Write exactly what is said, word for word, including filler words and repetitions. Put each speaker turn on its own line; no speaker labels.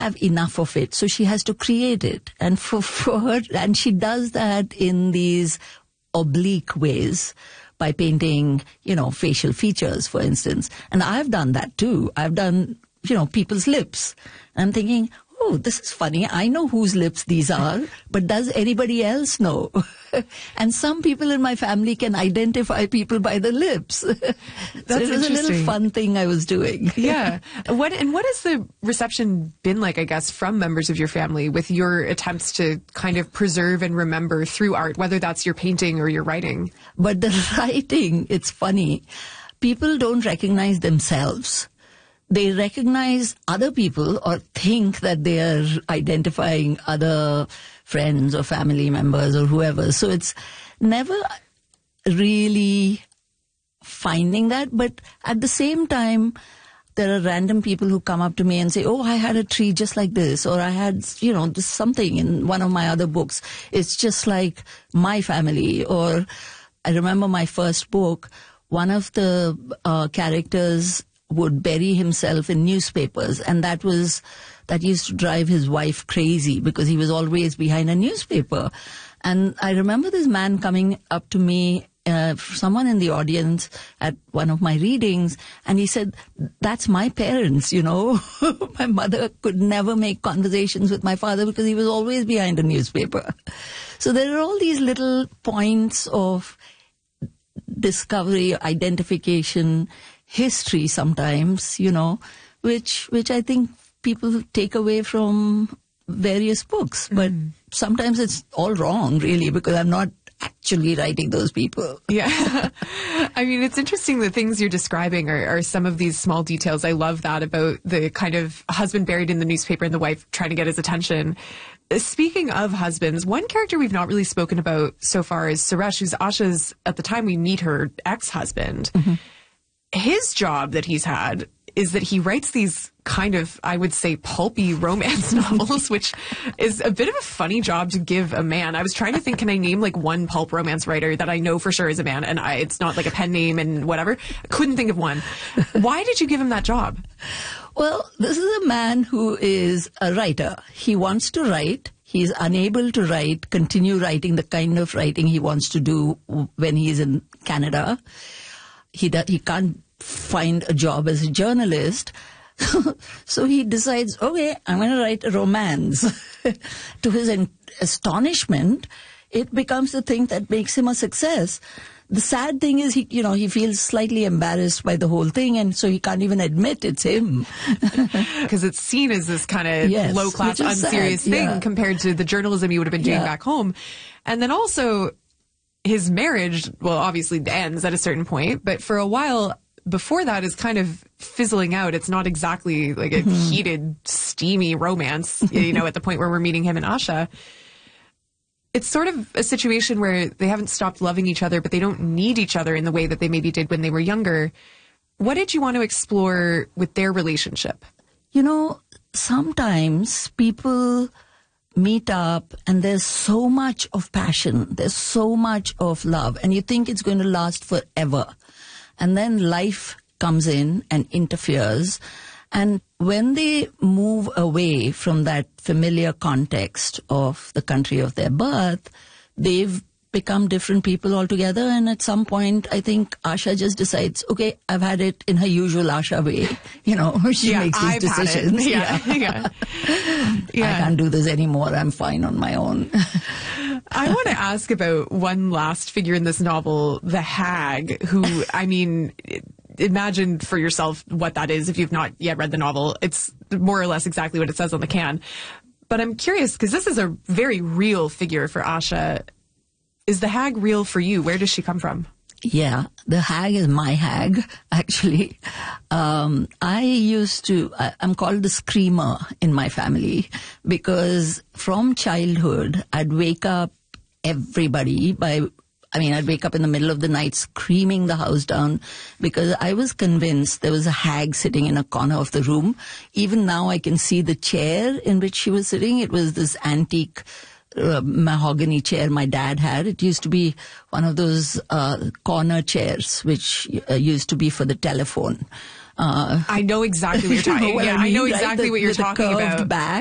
have enough of it. So she has to create it. And for, for her, and she does that in these oblique ways by painting, you know, facial features, for instance. And I've done that too. I've done, you know, people's lips. I'm thinking, oh, this is funny. I know whose lips these are, but does anybody else know? And some people in my family can identify people by the lips. That's so it was a little fun thing I was doing.
Yeah. What and what has the reception been like, I guess, from members of your family with your attempts to kind of preserve and remember through art, whether that's your painting or your writing?
But the writing, it's funny. People don't recognize themselves. They recognize other people or think that they are identifying other friends or family members or whoever. So it's never really finding that. But at the same time, there are random people who come up to me and say, oh, I had a tree just like this, or I had, you know, this something in one of my other books. It's just like my family. Or I remember my first book, one of the uh, characters would bury himself in newspapers, and that was that used to drive his wife crazy because he was always behind a newspaper. And I remember this man coming up to me, uh, someone in the audience at one of my readings, and he said, that's my parents, you know. My mother could never make conversations with my father because he was always behind a newspaper. So there are all these little points of discovery, identification, history sometimes, you know, which which I think people take away from various books. But mm. sometimes it's all wrong, really, because I'm not actually writing those people.
Yeah. I mean, it's interesting the things you're describing are, are some of these small details. I love that about the kind of husband buried in the newspaper and the wife trying to get his attention. Speaking of husbands, one character we've not really spoken about so far is Suresh, who's Asha's, at the time we meet her, ex-husband. Mm-hmm. His job that he's had is that he writes these kind of, I would say, pulpy romance novels, which is a bit of a funny job to give a man. I was trying to think, can I name like one pulp romance writer that I know for sure is a man, and I, it's not like a pen name and whatever. I couldn't think of one. Why did you give him that job?
Well, this is a man who is a writer. He wants to write. He's unable to write, continue writing the kind of writing he wants to do when he's in Canada. He do, he can't find a job as a journalist. So he decides, okay, I'm going to write a romance. To his en- astonishment, it becomes the thing that makes him a success. The sad thing is, he, you know, he feels slightly embarrassed by the whole thing, and so he can't even admit it's him.
Because it's seen as this kind of
yes,
low-class, unserious sad, thing
yeah.
compared to the journalism he would have been doing
yeah.
back home. And then also, his marriage, well, obviously ends at a certain point, but for a while before that is kind of fizzling out. It's not exactly like a mm-hmm. heated, steamy romance, you know, at the point where we're meeting him and Asha. It's sort of a situation where they haven't stopped loving each other, but they don't need each other in the way that they maybe did when they were younger. What did you want to explore with their relationship?
You know, sometimes people meet up and there's so much of passion, there's so much of love, and you think it's going to last forever. And then life comes in and interferes. And when they move away from that familiar context of the country of their birth, they've become different people altogether. And at some point, I think Asha just decides, okay, I've had it in her usual Asha way. You know, she
yeah,
makes these
I've
decisions.
Yeah, yeah. yeah.
I can't do this anymore. I'm fine on my own.
I want to ask about one last figure in this novel, the hag, who, I mean, imagine for yourself what that is if you've not yet read the novel. It's more or less exactly what it says on the can. But I'm curious, because this is a very real figure for Asha. Is the hag real for you? Where does she come from?
Yeah, the hag is my hag, actually. Um, I used to, I, I'm called the screamer in my family because from childhood, I'd wake up everybody by, I mean, I'd wake up in the middle of the night screaming the house down because I was convinced there was a hag sitting in a corner of the room. Even now I can see the chair in which she was sitting. It was this antique Uh, mahogany chair my dad had. It used to be one of those uh, corner chairs which uh, used to be for the telephone. Uh,
I know exactly what you're
you know
talking.
what
Yeah,
I, mean,
I know
right?
exactly
The-
what you're
with the
talking
curved
about.
back.